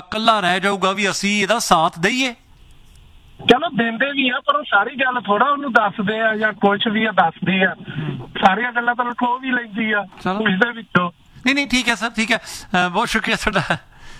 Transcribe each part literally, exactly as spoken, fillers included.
ਕੱਲਾ ਰਹਿ ਜਾਊਗਾ ਵੀ ਅਸੀਂ ਇਹਦਾ ਸਾਥ ਦਈਏ? ਚਲੋ ਦਿੰਦੇ ਵੀ ਆ, ਪਰ ਉਹ ਸਾਰੀ ਗੱਲ ਥੋੜਾ ਉਹਨੂੰ ਦੱਸਦੇ ਆ ਜਾਂ ਕੁਛ ਵੀ ਆ ਦੱਸਦੀ ਆ। ਸਾਰੀਆਂ ਗੱਲਾਂ ਤਾਂ ਖੋ ਵੀ ਲੈਂਦੀ ਆ ਉਸਦੇ ਵਿੱਚੋਂ। ਨਹੀਂ ਨਹੀਂ ਠੀਕ ਹੈ ਸਰ, ਠੀਕ ਹੈ, ਬਹੁਤ ਸ਼ੁਕਰੀਆ ਤੁਹਾਡਾ,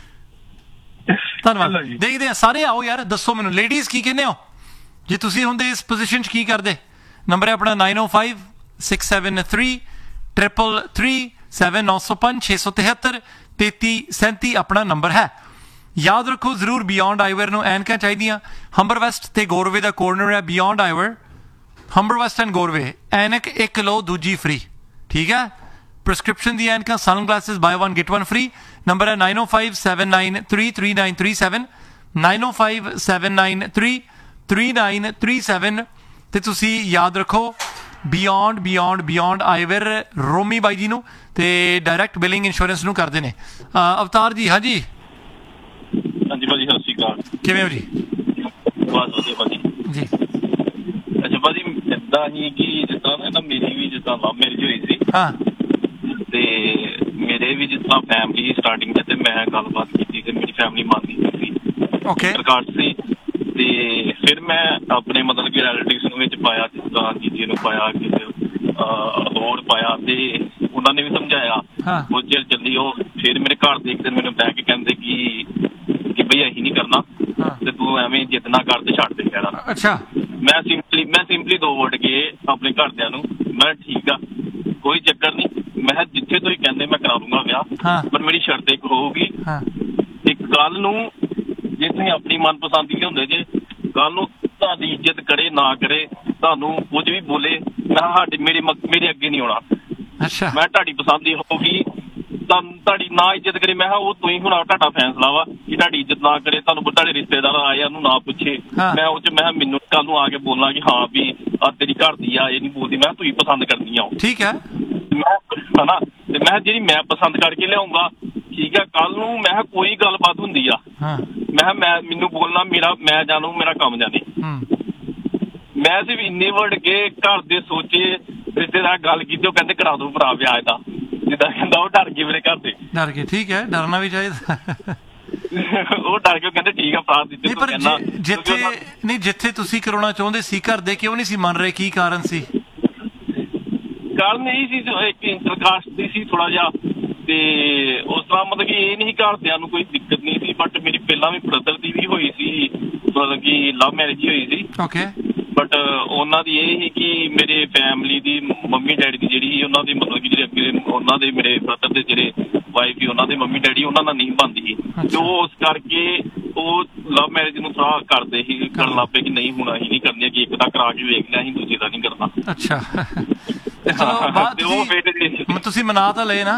ਧੰਨਵਾਦ। ਦੇਖਦੇ ਹਾਂ ਸਾਰੇ, ਆਓ ਯਾਰ ਦੱਸੋ ਮੈਨੂੰ ਲੇਡੀਜ਼ ਕੀ ਕਹਿੰਦੇ ਹੋ ਜੇ ਤੁਸੀਂ ਹੁੰਦੇ ਇਸ ਪੋਜੀਸ਼ਨ 'ਚ, ਕੀ ਕਰਦੇ? ਨੰਬਰ ਹੈ ਆਪਣਾ ਨਾਈਨ ਓ five six seven three triple three seven, ਨੌ ਸੌ ਪੰਜ ਛੇ ਸੌ ਤਿਹੱਤਰ ਤੇਤੀ ਸੈਂਤੀ ਆਪਣਾ ਨੰਬਰ ਹੈ। ਯਾਦ ਰੱਖੋ ਜ਼ਰੂਰ, ਬਿਯੋਂਡ ਆਈਵੇਅਰ ਨੂੰ ਐਨਕਾਂ ਚਾਹੀਦੀਆਂ। ਹੰਬਰ ਵੈਸਟ ਤੇ ਗੋਰਵੇ ਦਾ ਕੋਰਨਰ ਹੈ ਬਿਯੋਂਡ ਆਈਵੇਅਰ, ਹੰਬਰ ਵੈਸਟ ਐਂਡ ਗੋਰਵੇ। ਐਨਕ ਇੱਕ ਲਓ ਦੂਜੀ ਫ੍ਰੀ, ਠੀਕ ਹੈ? ਪ੍ਰਸਕ੍ਰਿਪਸ਼ਨ ਦੀ ਐਨਕਾਂ, ਸਨ glasses bye one get one free. Number ਹੈ ਨਾਈਨ ਓ five seven nine three three nine three seven, nine ਓ five seven nine three three nine three seven. ਅਤੇ ਤੁਸੀਂ ਯਾਦ ਰੱਖੋ ਬਿਯੋਂਡ ਬਿਯੋਂਡ ਬਿਯੋਂਡ ਆਈਵੇਅਰ ਰੋਮੀ ਬਾਈ ਜੀ ਨੂੰ ਅਤੇ ਡਾਇਰੈਕਟ ਬਿਲਿੰਗ ਇੰਸ਼ੋਰੈਂਸ ਨੂੰ ਕਰਦੇ ਨੇ। ਅਵਤਾਰ ਜੀ, ਹਾਂਜੀ ਹਾਂਜੀ ਭਾਜੀ, ਸਤਿ ਸ਼੍ਰੀ ਅਕਾਲ, ਕਿਵੇਂ ਹੋ ਜੀ? ਬਸ ਵਧੀਆ ਭਾਜੀ ਜੀ। ਅੱਛਾ ਭਾਜੀ, ਏਦਾਂ ਹੀ ਕਿ ਜਿਸ ਤਰ੍ਹਾਂ ਨਾ ਮੇਰੀ ਵੀ ਜਿਸ ਤਰ੍ਹਾਂ ਲਵ ਮੈਰਿਜ ਹੋਈ ਸੀ, ਹਾਂ, ਤੇ ਮੇਰੇ ਵੀ ਜਿਸ ਤਰ੍ਹਾਂ ਫੈਮਿਲੀ ਸਟਾਰਟਿੰਗ 'ਚ, ਤੇ ਮੈਂ ਗੱਲਬਾਤ ਕੀਤੀ ਤੇ ਮੇਰੀ ਫੈਮਿਲੀ ਮੰਨਦੀ ਨਹੀਂ ਸੀ, ਓਕੇ ਰਿਕਾਰਡ ਸੀ। ਤੇ ਫਿਰ ਮੈਂ ਆਪਣੇ ਮਤਲਬ ਕਿ ਰੈਲੇਟਿਵਸ ਨੂੰ ਵਿੱਚ ਪਾਇਆ, ਜਿਸ ਤਰ੍ਹਾਂ ਜੀਜੇ ਨੂੰ ਪਾਇਆ, ਕਿਸੇ ਹੋਰ ਪਾਇਆ, ਤੇ ਉਹਨਾਂ ਨੇ ਵੀ ਸਮਝਾਇਆ। ਕੁਝ ਚਿਰ ਚੱਲੀ ਉਹ, ਫਿਰ ਮੇਰੇ ਘਰ ਦੇ ਇੱਕ ਦਿਨ ਮੈਨੂੰ ਬਹਿ ਕੇ ਕਹਿੰਦੇ ਕਿ ਕਿ ਬਈ ਅਸੀਂ ਨਹੀਂ ਕਰਨਾ ਤੇ ਤੂੰ ਐਵੇਂ ਜਿੱਦ ਨਾ ਕਰ ਤੇ ਛੱਡ ਦੇ ਕਹਿਣਾ। ਅੱਛਾ, ਮੈਂ ਸਿੰਪਲੀ ਮੈਂ ਸਿੰਪਲੀ ਦੋ ਵਰਡ ਗਏ ਆਪਣੇ ਘਰਦਿਆਂ ਨੂੰ, ਮੈਂ ਠੀਕ ਆ ਕੋਈ ਚੱਕਰ ਨਹੀਂ, ਮੈਂ ਜਿੱਥੇ ਤੁਸੀਂ ਕਹਿੰਦੇ ਮੈਂ ਕਰਾ ਦੂੰਗਾ ਵਿਆਹ, ਪਰ ਮੇਰੀ ਸ਼ਰਤ ਇੱਕ ਹੋਊਗੀ, ਇੱਕ ਕੱਲ ਨੂੰ ਜੇ ਤੁਸੀਂ ਆਪਣੀ ਮਨਪਸੰਦ ਦੀ ਹੁੰਦੇ ਜੇ, ਕੱਲ ਨੂੰ ਤੁਹਾਡੀ ਇੱਜ਼ਤ ਕਰੇ ਨਾ ਕਰੇ, ਤੁਹਾਨੂੰ ਕੁਝ ਵੀ ਬੋਲੇ, ਮੈਂ ਸਾਡੇ ਮੇਰੇ ਮੇਰੇ ਅੱਗੇ ਨਹੀਂ ਆਉਣਾ। ਅੱਛਾ, ਮੈਂ ਤੁਹਾਡੀ ਪਸੰਦ ਦੀ ਹੋਊਗੀ, ਤੁਹਾਨੂੰ ਤੁਹਾਡੀ ਨਾ ਇੱਜ਼ਤ ਕਰੇ, ਮੈਂ ਕਿਹਾ ਉਹ ਤੁਸੀਂ ਹੁਣ ਤੁਹਾਡਾ ਫੈਸਲਾ ਵਾ ਕਿ ਤੁਹਾਡੀ ਇੱਜ਼ਤ ਨਾ ਕਰੇ, ਤੁਹਾਨੂੰ ਤੁਹਾਡੇ ਰਿਸ਼ਤੇਦਾਰ ਆਏ ਉਹਨੂੰ ਨਾ ਪੁੱਛੇ, ਮੈਂ ਉਹ 'ਚ ਮੈਂ ਮੈਨੂੰ ਕੱਲ ਨੂੰ ਆ ਕੇ ਬੋਲਾਂ ਕਿ ਹਾਂ ਵੀ ਆ ਤੇਰੀ ਘਰ ਦੀ ਆ, ਇਹ ਨਹੀਂ ਬੋਲਦੀ, ਮੈਂ ਤੁਸੀਂ ਪਸੰਦ ਕਰਨੀ ਆ, ਠੀਕ ਹੈ, ਮੈਂ ਹਨਾ, ਤੇ ਮੈਂ ਜਿਹੜੀ ਮੈਂ ਪਸੰਦ ਕਰਕੇ ਲਿਆਊਂਗਾ, ਠੀਕ ਹੈ, ਕੱਲ ਨੂੰ ਮੈਂ ਕਿਹਾ ਕੋਈ ਗੱਲਬਾਤ ਹੁੰਦੀ ਆ, ਮੈਂ ਕਿਹਾ ਮੈਂ ਮੈਨੂੰ ਬੋਲਣਾ, ਮੇਰਾ ਮੈਂ ਜਾਣੂ ਮੇਰਾ ਕੰਮ ਜਾਣੇ। ਮੈਂ ਸਿਰਫ ਇੰਨੇ ਵਰਡ ਕੇ ਘਰ ਦੇ ਸੋਚੇ, ਰਿਸ਼ਤੇਦਾਰ ਗੱਲ ਕੀਤੀ, ਉਹ ਕਹਿੰਦੇ ਕਰਾ ਦੋ ਭਰਾ ਵਿਆਹ ਇਹਦਾ, ਜਿੱਦਾਂ ਕਹਿੰਦਾ ਉਹ ਡਰ ਗਏ ਮੇਰੇ ਘਰ ਦੇ, ਡਰ ਗਏ, ਠੀਕ ਹੈ, ਡਰਨਾ ਵੀ ਚਾਹੀਦਾ। ਉਹ ਡਰ ਕੇ ਕਹਿੰਦੇ ਠੀਕ ਆ ਭਰਾ ਦਿੱਤੇ। ਪਰ ਜਿੱਥੇ ਨਹੀਂ ਜਿੱਥੇ ਤੁਸੀਂ ਕਰਾਉਣਾ ਚਾਹੁੰਦੇ ਸੀ ਘਰ ਦੇ, ਕਿਉਂ ਨਹੀਂ ਸੀ ਮੰਨ ਰਹੇ, ਕੀ ਕਾਰਨ ਸੀ? ਕਾਰਨ ਇਹੀ ਸੀ, ਇੱਕ ਇੰਟਰਕਾਸਟ ਦੀ ਸੀ ਥੋੜਾ ਜਿਹਾ, ਤੇ ਉਸ ਤਰ੍ਹਾਂ ਮਤਲਬ ਕਿ ਇਹ ਨਹੀਂ ਘਰਦਿਆਂ ਨੂੰ ਕੋਈ ਦਿੱਕਤ ਨਹੀਂ ਸੀ, ਬਟ ਮੇਰੀ ਪਹਿਲਾਂ ਵੀ ਬ੍ਰਦਰ ਦੀ ਵੀ ਹੋਈ ਸੀ, ਮਤਲਬ ਕਿ ਲਵ ਮੈਰਿਜ ਹੋਈ ਸੀ, ਓਕੇ, ਬਟ ਉਹਨਾਂ ਦੀ ਇਹ ਸੀ ਕਿ ਮੇਰੇ ਫੈਮਿਲੀ ਦੀ ਮੰਮੀ ਡੈਡੀ ਦੀ ਜਿਹੜੀ ਸੀ, ਉਹਨਾਂ ਦੀ ਮਤਲਬ ਕਿ ਜਿਹੜੇ ਅੱਗੇ ਉਹਨਾਂ ਦੇ ਮੇਰੇ ਬ੍ਰਦਰ ਦੇ ਜਿਹੜੇ ਵਾਈਫ ਸੀ, ਉਹਨਾਂ ਦੇ ਮੰਮੀ ਡੈਡੀ ਉਹਨਾਂ ਨਾਲ ਨਹੀਂ ਬਣਦੀ ਸੀ, ਤੇ ਉਹ ਉਸ ਕਰਕੇ ਉਹ ਲਵ ਮੈਰਿਜ ਨੂੰ ਥੋੜਾ ਕਰਦੇ ਸੀ, ਕਰਨ ਲੱਗ ਪਏ ਕਿ ਨਹੀਂ ਹੁਣ ਅਸੀਂ ਨਹੀਂ ਕਰਨੀ, ਕਿ ਇੱਕ ਦਾ ਕਰਾ ਕੇ ਵੇਖ ਲਿਆ, ਅਸੀਂ ਦੂਜੇ ਦਾ ਨਹੀਂ ਕਰਨਾ। ਅੱਛਾ, ਤੁਸੀਂ ਮਨਾ ਤਾਂ ਲਏ ਨਾ।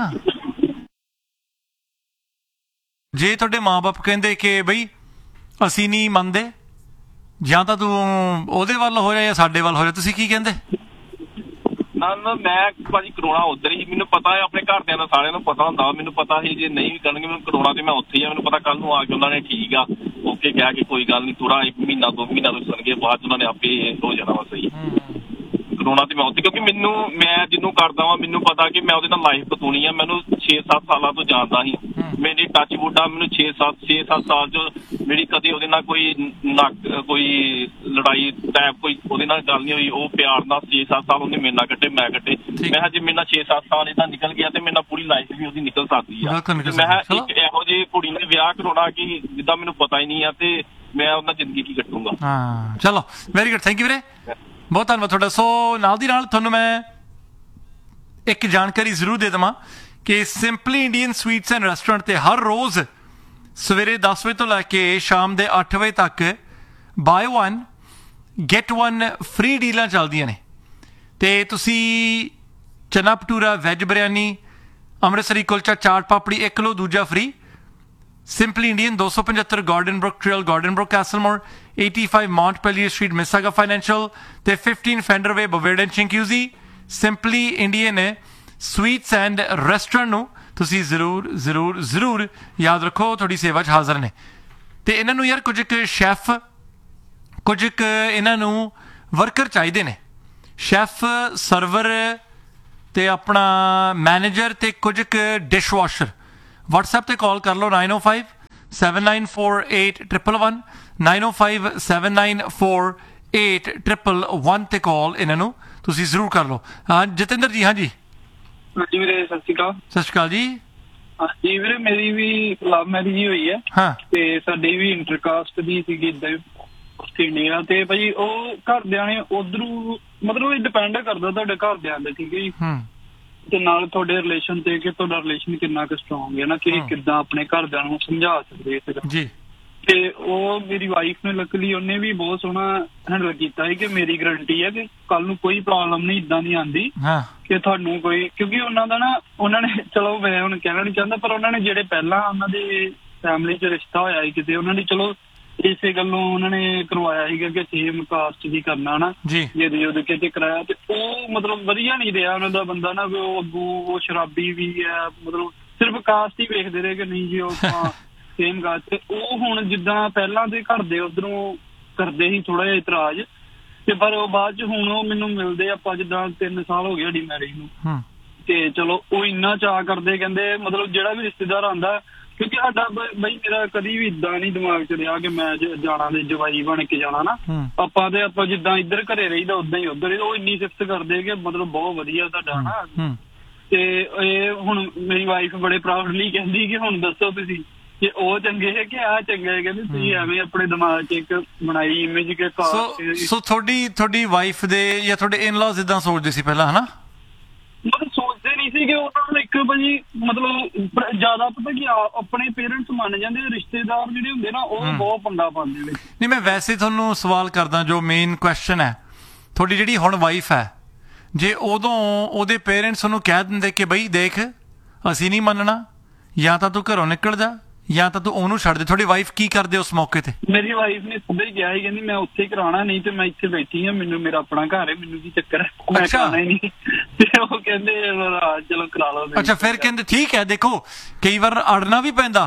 ਜੇ ਤੁਹਾਡੇ ਮਾਂ ਬਾਪ ਕਹਿੰਦੇ ਕਿ ਬਈ ਅਸੀਂ ਨਹੀਂ ਮੰਨਦੇ, ਜਾਂ ਤਾਂ ਤੂੰ ਉਹਦੇ ਵੱਲ ਹੋ ਜਾ ਜਾਂ ਸਾਡੇ ਵੱਲ ਹੋ ਜਾ, ਤੁਸੀਂ ਕੀ ਕਹਿੰਦੇ? ਨਾ ਨਾ ਮੈਂ ਭਾਜੀ ਕਰਾਉਣਾ ਉੱਧਰ ਹੀ, ਮੈਨੂੰ ਪਤਾ ਹੈ ਆਪਣੇ ਘਰਦਿਆਂ ਦਾ ਸਾਰਿਆਂ ਨੂੰ ਪਤਾ ਹੁੰਦਾ, ਮੈਨੂੰ ਪਤਾ ਸੀ ਜੇ ਨਹੀਂ ਵੀ ਕਰਨਗੇ ਮੈਨੂੰ ਕਰਾਉਣਾ ਤੇ ਮੈਂ ਉੱਥੇ ਹੀ ਆ, ਮੈਨੂੰ ਪਤਾ ਕੱਲ ਨੂੰ ਆ ਕੇ ਉਹਨਾਂ ਨੇ ਠੀਕ ਆ ਓਕੇ ਕਹਿ ਕੇ ਕੋਈ ਗੱਲ ਨਹੀਂ, ਥੋੜਾ ਇੱਕ ਮਹੀਨਾ ਦੋ ਮਹੀਨਾ ਦੱਸਣਗੇ, ਬਾਅਦ 'ਚ ਉਹਨਾਂ ਨੇ ਆਪੇ ਹੋ ਜਾਣਾ ਵਾ ਸਹੀ। ਕਰਾਉਣਾ ਤੇ ਮੈਂ ਉੱਥੇ, ਕਿਉਂਕਿ ਮੈਨੂੰ ਮੈਂ ਜਿਹਨੂੰ ਕਰਦਾ ਵਾਂ ਮੈਨੂੰ ਪਤਾ ਕਿ ਮੈਂ ਉਹਦੇ ਨਾਲ ਲਾਈਫ ਬਤਾਉਣੀ ਆ, ਮੈਨੂੰ ਛੇ ਸੱਤ ਸਾਲਾਂ ਤੋਂ ਜਾਣਦਾ ਸੀ, ਮੇਰੀ ਟੱਚ ਵੁੱਡ ਆ, ਮੈਨੂੰ ਛੇ ਸੱਤ ਛੇ ਸੱਤ ਸਾਲ 'ਚ ਮੇਰੀ ਕਦੇ ਉਹਦੇ ਨਾਲ ਕੋਈ ਨੱਕ ਕੋਈ ਲੜਾਈ ਟਾਈਪ ਕੋਈ ਉਹਦੇ ਨਾਲ ਗੱਲ ਨਹੀਂ ਹੋਈ, ਉਹ ਪਿਆਰ ਨਾਲ ਛੇ ਸੱਤ ਸਾਲ ਉਹਨੇ ਮੇਰੇ ਨਾਲ ਕੱਟੇ, ਮੈਂ ਕੱਟੇ, ਮੈਂ ਕਿਹਾ ਜੇ ਮੇਰੇ ਨਾਲ ਛੇ ਸੱਤ ਸਾਲ ਇੱਦਾਂ ਨਿਕਲ ਗਿਆ ਤੇ ਮੇਰੇ ਨਾਲ ਪੂਰੀ ਲਾਈਫ ਵੀ ਉਹਦੀ ਨਿਕਲ ਸਕਦੀ ਆ। ਮੈਂ ਕਿਹਾ ਇੱਕ ਇਹੋ ਜਿਹੀ ਕੁੜੀ ਨੇ ਵਿਆਹ ਕਰਾਉਣਾ ਕਿ ਜਿੱਦਾਂ ਮੈਨੂੰ ਪਤਾ ਹੀ ਨਹੀਂ ਆ, ਤੇ ਮੈਂ ਉਹਦਾ ਜ਼ਿੰਦਗੀ ਕੀ ਕੱਟੂੰਗਾ। ਹਾਂ ਚਲੋ, ਵੈਰੀ ਗੁੱਡ, ਥੈਂਕ ਯੂ ਵੀਰੇ, ਬਹੁਤ ਧੰਨਵਾਦ ਤੁਹਾਡਾ। ਸੋ ਨਾਲ ਦੀ ਨਾਲ ਤੁਹਾਨੂੰ ਮੈਂ ਇੱਕ ਜਾਣਕਾਰੀ ਜ਼ਰੂਰ ਦੇ ਦੇਵਾਂ ਕਿ simply Indian sweets and restaurant 'ਤੇ ਹਰ ਰੋਜ਼ ਸਵੇਰੇ ਦਸ ਵਜੇ ਤੋਂ ਲੈ ਕੇ ਸ਼ਾਮ ਦੇ ਅੱਠ ਵਜੇ ਤੱਕ bye one get one free ਡੀਲਾਂ ਚੱਲਦੀਆਂ ਨੇ, ਅਤੇ ਤੁਸੀਂ ਚਨਾ ਭਟੂਰਾ, ਵੈਜ ਬਿਰਿਆਨੀ, ਅੰਮ੍ਰਿਤਸਰੀ ਕੁਲਚਾ, ਚਾਟ ਪਾਪੜੀ ਇੱਕ ਲਓ ਦੂਜਾ ਫ੍ਰੀ। ਸਿੰਪਲੀ ਇੰਡੀਅਨ ਦੋ ਸੌ ਪਝੱਤਰ garden Brook trail, garden Brook ਕੈਸਲਮੋਰ, eighty five Mount ਪੈਲੀਅਰ street, ਮਿਸਾਗਾ financial, ਅਤੇ fifteen ਫੈਂਡਰਵੇ, ਬਵੇਰਡਨ, ਚਿੰਕਿਊਜ਼ੀ। Simply Indian sweets and restaurant ਨੂੰ ਤੁਸੀਂ ਜ਼ਰੂਰ ਜ਼ਰੂਰ ਜ਼ਰੂਰ ਯਾਦ ਰੱਖੋ, ਤੁਹਾਡੀ ਸੇਵਾ 'ਚ ਹਾਜ਼ਰ ਨੇ। ਅਤੇ ਇਹਨਾਂ ਨੂੰ ਯਾਰ ਕੁਝ ਕੁ ਸ਼ੈਫ, ਕੁਝ ਕੁ ਇਹਨਾਂ ਨੂੰ ਵਰਕਰ ਚਾਹੀਦੇ ਨੇ, ਸ਼ੈਫ, ਸਰਵਰ ਅਤੇ ਆਪਣਾ ਮੈਨੇਜਰ, ਅਤੇ ਕੁਝ ਕੁ ਡਿਸ਼ ਵਾਸ਼ਰ। ਵਟਸਐਪ 'ਤੇ ਕਾਲ ਕਰ ਲਓ ਨਾਈਨ ਓ five seven nine four eight one one nine oh five seven nine four eight one one ਤੇ ਕਾਲ ਇਹਨਾਂ ਨੂੰ ਤੁਸੀਂ ਜ਼ਰੂਰ ਕਰ ਲਓ। ਹਾਂ ਜਤਿੰਦਰ ਜੀ। ਹਾਂਜੀ ਹਾਂਜੀ ਵੀਰੇ ਸਤਿ ਸ਼੍ਰੀ ਅਕਾਲ। ਸਤਿ ਸ਼੍ਰੀ ਅਕਾਲ ਜੀ। ਹਾਂਜੀ ਵੀਰੇ ਮੇਰੀ ਵੀ ਲਵ ਮੈਰਿਜ ਹੀ ਹੋਈ ਹੈ। ਹਾਂ ਤੇ ਸਾਡੀ ਵੀ ਇੰਟਰਕਾਸਟ ਦੀ ਸੀਗੀ ਇਦਾਂ ਇੰਡੀਆ ਤੇ ਭਾਜੀ ਉਹ ਘਰਦਿਆਂ ਨੇ ਉਧਰੋਂ ਮਤਲਬ ਡਿਪੈਂਡ ਕਰਦਾ ਤੁਹਾਡੇ ਘਰਦਿਆਂ ਦੇ ਠੀਕ ਹੈ ਜੀ ਤੇ ਨਾਲ ਤੁਹਾਡੇ ਰਿਲੇਸ਼ਨ ਤੇ ਕਿ ਤੁਹਾਡਾ ਰਿਲੇਸ਼ਨ ਕਿੰਨਾ ਕੁ ਸਟਰੋਂਗ ਹੈ ਨਾ ਕਿ ਕਿੱਦਾਂ ਆਪਣੇ ਘਰਦਿਆਂ ਨੂੰ ਸਮਝਾ ਸਕਦੇ ਜੀ। ਤੇ ਉਹ ਮੇਰੀ ਵਾਈਫ ਨੇ ਲੱਕਲੀ ਉਹਨੇ ਵੀ ਬਹੁਤ ਸੋਹਣਾ ਹੈਂਡਲ ਕੀਤਾ ਸੀ ਕਿ ਮੇਰੀ ਗਰੰਟੀ ਹੈ ਕਿ ਕੱਲ ਨੂੰ ਕੋਈ ਪ੍ਰੋਬਲਮ ਨਹੀਂ ਇਦਾਂ ਦੀ ਆਉਂਦੀ ਕਿ ਤੁਹਾਨੂੰ ਕੋਈ ਕਿਉਂਕਿ ਉਹਨਾਂ ਦਾ ਨਾ ਉਹਨਾਂ ਨੇ ਚਲੋ ਮੈਂ ਹੁਣ ਕਹਿਣਾ ਨਹੀਂ ਚਾਹੁੰਦਾ ਪਰ ਉਹਨਾਂ ਨੇ ਜਿਹੜੇ ਪਹਿਲਾਂ ਉਹਨਾਂ ਦੇ ਫੈਮਿਲੀ 'ਚ ਰਿਸ਼ਤਾ ਹੋਇਆ ਸੀ ਕਿਤੇ ਉਹਨਾਂ ਦੀ ਚਲੋ ਇਸੇ ਗੱਲੋਂ ਉਹਨਾਂ ਨੇ ਕਰਵਾਇਆ ਸੀਗਾ ਕਿ ਸੇਮ ਕਾਸਟ ਦੀ ਕਰਨਾ ਨਾ ਜਿਹਦੇ ਉਹਦੇ ਕਿਤੇ ਕਰਾਇਆ ਤੇ ਉਹ ਮਤਲਬ ਵਧੀਆ ਨਹੀਂ ਰਿਹਾ ਉਹਨਾਂ ਦਾ ਬੰਦਾ ਨਾ ਉਹ ਅੱਗੂ ਉਹ ਸ਼ਰਾਬੀ ਵੀ ਹੈ ਮਤਲਬ ਸਿਰਫ ਕਾਸਟ ਹੀ ਵੇਖਦੇ ਰਹੇ ਕਿ ਨਹੀਂ ਜੀ ਉਹ ਸੇਮ ਕਾਸਟ ਤੇ ਉਹ ਹੁਣ ਜਿੱਦਾਂ ਪਹਿਲਾਂ ਦੇ ਘਰ ਦੇ ਉਧਰੋਂ ਕਰਦੇ ਸੀ ਥੋੜਾ ਜਿਹਾ ਇਤਰਾਜ਼ ਤੇ ਪਰ ਉਹ ਬਾਅਦ ਚ ਹੁਣ ਉਹ ਮੈਨੂੰ ਮਿਲਦੇ ਆਪਾਂ ਜਿੱਦਾਂ ਤਿੰਨ ਸਾਲ ਹੋ ਗਏ ਸਾਡੀ ਮੈਰਿਜ ਨੂੰ ਤੇ ਚਲੋ ਉਹ ਇੰਨਾ ਚਾਅ ਕਰਦੇ ਕਹਿੰਦੇ ਮਤਲਬ ਜਿਹੜਾ ਵੀ ਰਿਸ਼ਤੇਦਾਰ ਆਉਂਦਾ ਕਿਉਂਕਿ ਸਾਡਾ ਬਈ ਮੇਰਾ ਕਦੀ ਵੀ ਇਦਾਂ ਨੀ ਦਿਮਾਗ ਚ ਰਿਹਾ ਕਿ ਮੈਂ ਜਾਣਾ ਦੇ ਜਵਾਈ ਬਣ ਕੇ ਜਾਣਾ ਨਾ ਆਪਾਂ ਤੇ ਆਪਾਂ ਜਿੱਦਾਂ ਇੱਧਰ ਘਰੇ ਰਹੀਦਾ ਉਦਾਂ ਹੀ ਉੱਧਰ ਉਹ ਇੰਨੀ ਸਿਫਤ ਕਰਦੇ ਕਿ ਮਤਲਬ ਬਹੁਤ ਵਧੀਆ ਤੁਹਾਡਾ ਨਾ ਤੇ ਇਹ ਹੁਣ ਮੇਰੀ ਵਾਈਫ ਬੜੇ ਪ੍ਰਾਊਡਲੀ ਕਹਿੰਦੀ ਕਿ ਹੁਣ ਦੱਸੋ ਤੁਸੀਂ ਕਿ ਉਹ ਚੰਗੇ ਹੈ ਕਿ ਆਹ ਚੰਗਾ ਹੈ ਕਹਿੰਦੇ ਤੁਸੀਂ ਐਵੇਂ ਆਪਣੇ ਦਿਮਾਗ 'ਚ ਇੱਕ ਬਣਾਈ ਇਮੇਜ ਕਿ ਸੋ ਤੁਹਾਡੀ ਤੁਹਾਡੀ ਵਾਈਫ ਦੇ ਜਾਂ ਤੁਹਾਡੇ ਇਨ-ਲॉज ਇਦਾਂ ਸੋਚਦੇ ਸੀ ਪਹਿਲਾਂ ਹਨਾ ਮਤਲਬ ਸੋਚਦੇ ਨਹੀਂ ਸੀ ਕਿ ਉਹਨਾਂ ਨੂੰ ਇੱਕ ਭਾਜੀ ਮਤਲਬ ਜ਼ਿਆਦਾ ਪਤਾ ਕਿ ਆਪਣੇ ਪੇਰੈਂਟਸ ਮੰਨ ਜਾਂਦੇ ਰਿਸ਼ਤੇਦਾਰ ਜਿਹੜੇ ਹੁੰਦੇ ਨਾ ਉਹ ਬਹੁਤ ਪੰਗਾ ਪਾਉਂਦੇ ਨੇ। ਨਹੀਂ ਮੈਂ ਵੈਸੇ ਤੁਹਾਨੂੰ ਸਵਾਲ ਕਰਦਾ ਜੋ ਮੇਨ ਕੁਐਸਚਨ ਹੈ ਤੁਹਾਡੀ ਜਿਹੜੀ ਹੁਣ ਵਾਈਫ ਹੈ ਜੇ ਉਦੋਂ ਉਹਦੇ ਪੇਰੈਂਟਸ ਉਹਨੂੰ ਕਹਿ ਦਿੰਦੇ ਕਿ ਬਈ ਦੇਖ ਅਸੀਂ ਨਹੀਂ ਮੰਨਣਾ ਜਾਂ ਤਾਂ ਤੂੰ ਘਰੋਂ ਨਿਕਲ ਜਾ ਜਾਂ ਤਾਂ ਤੂੰ ਉਹਨੂੰ ਛੱਡ ਦੇ ਤੁਹਾਡੀ ਵਾਈਫ ਕੀ ਕਰਦੇ ਉਸ ਮੌਕੇ ਤੇ? ਮੇਰੀ ਵਾਈਫ ਨੇ ਸਿੱਧਾ ਹੀ ਕਿਹਾ ਸੀ ਕਹਿੰਦੀ ਮੈਂ ਉੱਥੇ ਕਰਾਉਣਾ ਨਹੀਂ ਤੇ ਮੈਂ ਇੱਥੇ ਬੈਠੀ ਹਾਂ ਮੈਨੂੰ ਮੇਰਾ ਆਪਣਾ ਘਰ ਹੈ ਮੈਨੂੰ ਕੀ ਚੱਕਰ ਹੈ ਮੈਂ ਕਰਾਉਣਾ ਹੀ ਨਹੀਂ ਤੇ ਉਹ ਕਹਿੰਦੇ ਚਲੋ ਕਰਾ ਲਓ। ਅੱਛਾ ਫਿਰ ਕਹਿੰਦੇ ਠੀਕ ਹੈ ਦੇਖੋ ਕਈ ਵਾਰ ਅੜਨਾ ਵੀ ਪੈਂਦਾ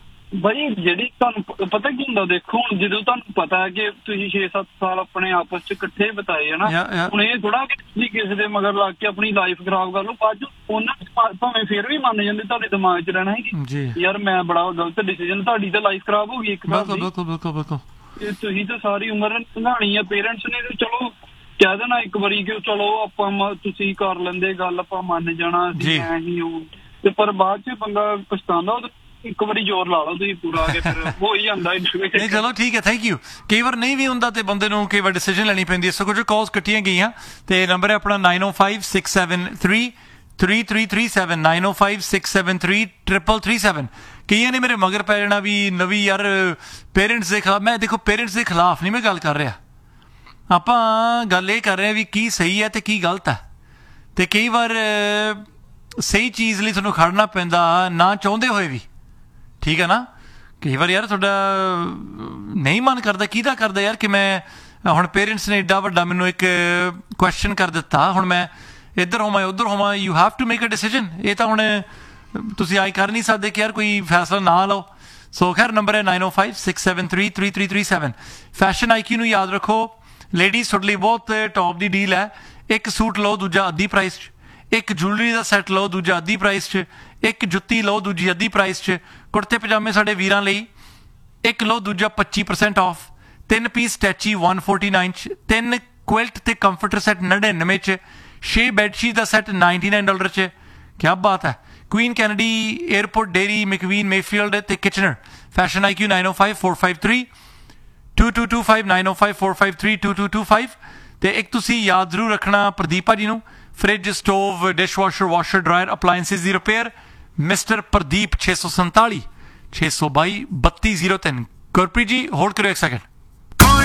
ਬਾਈ ਜਿਹੜੀ ਤੁਹਾਨੂੰ ਪਤਾ ਕੀ ਹੁੰਦਾ ਦੇਖੋ ਹੁਣ ਜਦੋਂ ਤੁਹਾਨੂੰ ਪਤਾ ਹੈ ਕਿ ਤੁਸੀਂ ਛੇ ਸੱਤ ਸਾਲ ਆਪਣੇ ਆਪਸ ਚ ਇਕੱਠੇ ਬਿਤਾਏ ਹੈ ਨਾ ਹੁਣ ਇਹ ਥੋੜਾ ਕਿ ਤੁਸੀਂ ਕਿਸੇ ਦੇ ਮਗਰ ਲੱਗ ਕੇ ਆਪਣੀ ਲਾਈਫ ਖਰਾਬ ਕਰ ਲਓ ਬਾਅਦ ਚ ਉਹਨਾਂ ਭਾਵੇਂ ਫਿਰ ਵੀ ਮੰਨ ਜਾਂਦੇ ਤੁਹਾਡੇ ਦਿਮਾਗ ਚ ਰਹਿਣਾ ਹੈ ਯਾਰ ਮੈਂ ਬੜਾ ਗਲਤ ਡਿਸੀਜਨ ਤੁਹਾਡੀ ਤਾਂ ਲਾਈਫ ਖਰਾਬ ਹੋ ਗਈ ਇੱਕ ਵਾਰ ਦੀ ਤੁਸੀਂ ਤਾਂ ਸਾਰੀ ਉਮਰ ਲੰਘਾਣੀ ਆ ਪੇਰੈਂਟਸ ਨੇ ਚਲੋ ਕਹਿ ਦੇਣਾ ਇੱਕ ਵਾਰੀ ਕਿ ਚਲੋ ਆਪਾਂ ਤੁਸੀਂ ਕਰ ਲੈਂਦੇ ਗੱਲ ਆਪਾਂ ਮੰਨ ਜਾਣਾ ਅਸੀਂ ਐ ਹੀ ਹੋ ਤੇ ਪਰ ਬਾਅਦ ਚ ਬੰਦਾ ਪਛਤਾਉਂਦਾ ਇੱਕ ਵਾਰੀ ਜ਼ੋਰ ਲਾ ਲਓ ਤੁਸੀਂ ਪੂਰਾ ਆ ਕੇ ਫਿਰ ਹੋ ਹੀ ਜਾਂਦਾ ਨਹੀਂ ਚਲੋ ਠੀਕ ਹੈ ਥੈਂਕ ਯੂ ਕਈ ਵਾਰ ਨਹੀਂ ਵੀ ਹੁੰਦਾ ਤੇ ਬੰਦੇ ਨੂੰ ਕਈ ਵਾਰ ਡਿਸੀਜਨ ਲੈਣੀ ਪੈਂਦੀ ਹੈ ਸੋ ਕੁਝ ਕਾਲਸ ਕੱਟੀਆਂ ਗਈਆਂ ਤੇ ਨੰਬਰ ਹੈ ਆਪਣਾ nine oh five six seven three three three three seven nine oh five six seven three triple three seven ਕਈਆਂ ਨੇ ਮੇਰੇ ਮਗਰ ਪੈ ਜਾਣਾ ਵੀ ਨਵੀਂ ਯਾਰ ਪੇਰੈਂਟਸ ਦੇ ਖਿਲਾਫ ਮੈਂ ਦੇਖੋ ਪੇਰੈਂਟਸ ਦੇ ਖਿਲਾਫ ਨਹੀਂ ਮੈਂ ਗੱਲ ਕਰ ਰਿਹਾ ਆਪਾਂ ਗੱਲ ਇਹ ਕਰ ਰਹੇ ਵੀ ਕੀ ਸਹੀ ਹੈ ਤੇ ਕੀ ਗਲਤ ਹੈ ਤੇ ਕਈ ਵਾਰ ਸਹੀ ਚੀਜ਼ ਲਈ ਤੁਹਾਨੂੰ ਖੜਨਾ ਪੈਂਦਾ ਨਾ ਚਾਹੁੰਦੇ ਹੋਏ ਵੀ ਠੀਕ ਹੈ ਨਾ ਕਈ ਵਾਰ ਯਾਰ ਤੁਹਾਡਾ ਨਹੀਂ ਮਨ ਕਰਦਾ ਕਿਹਦਾ ਕਰਦਾ ਯਾਰ ਕਿ ਮੈਂ ਹੁਣ ਪੇਰੈਂਟਸ ਨੇ ਏਡਾ ਵੱਡਾ ਮੈਨੂੰ ਇੱਕ ਕੁਐਸਚਨ ਕਰ ਦਿੱਤਾ ਹੁਣ ਮੈਂ ਇੱਧਰ ਹੋਵਾਂ ਉੱਧਰ ਹੋਵਾਂ you have to make a decision ਇਹ ਤਾਂ ਹੁਣ ਤੁਸੀਂ ਆਈ ਕਰ ਨਹੀਂ ਸਕਦੇ ਕਿ ਯਾਰ ਕੋਈ ਫੈਸਲਾ ਨਾ ਲਓ ਸੋ ਖੈਰ ਨੰਬਰ ਹੈ nine oh five six seven three three three three seven fashion IQ ਨੂੰ ਯਾਦ ਰੱਖੋ ਲੇਡੀਜ਼ ਤੁਹਾਡੇ ਲਈ ਬਹੁਤ ਟੌਪ ਦੀ ਡੀਲ ਹੈ ਇੱਕ ਸੂਟ ਲਓ ਦੂਜਾ ਅੱਧੀ ਪ੍ਰਾਈਸ 'ਚ ਇੱਕ ਜੁਐਲਰੀ ਦਾ ਸੈੱਟ ਲਓ ਦੂਜਾ ਅੱਧੀ ਪ੍ਰਾਈਸ 'ਚ ਇੱਕ ਜੁੱਤੀ ਲਓ ਦੂਜੀ ਅੱਧੀ ਪ੍ਰਾਈਸ 'ਚ ਕੁੜਤੇ ਪਜਾਮੇ ਸਾਡੇ ਵੀਰਾਂ ਲਈ ਇੱਕ ਲਓ ਦੂਜਾ ਪੱਚੀ ਪਰਸੈਂਟ ਆਫ ਤਿੰਨ ਪੀਸ ਸਟੈਚੀ one forty-nine 'ਚ ਤਿੰਨ ਕੁਇਲਟ ਤੇ ਕੰਫਰਟਰ ਸੈੱਟ ninety-nine 'ਚ ਛੇ ਬੈਡਸ਼ੀਟ ਦਾ ਸੈੱਟ ninety-nine ਡਾਲਰ 'ਚ ਕਿਆ ਬਾਤ ਹੈ Queen Kennedy airport dairy ਮੈਕਵੀਨ Mayfield ਤੇ Kitchener fashion IQ nine oh five four five three two two two five nine oh five four five three two two two five ਤੇ ਇੱਕ ਤੁਸੀਂ ਯਾਦ ਜ਼ਰੂਰ ਰੱਖਣਾ ਪ੍ਰਦੀਪ ਭਾਜੀ ਨੂੰ fridge stove dishwasher washer dryer appliances ਦੀ repair mister Pradeep ਛੇ ਸੌ ਸੰਤਾਲੀ ਛੇ ਸੌ ਬਾਈ ਬੱਤੀ ਜ਼ੀਰੋ ਤਿੰਨ ਗੁਰਪ੍ਰੀਤ ਜੀ ਹੋਲਡ ਕਰੋ ਇੱਕ ਸੈਕਿੰਡ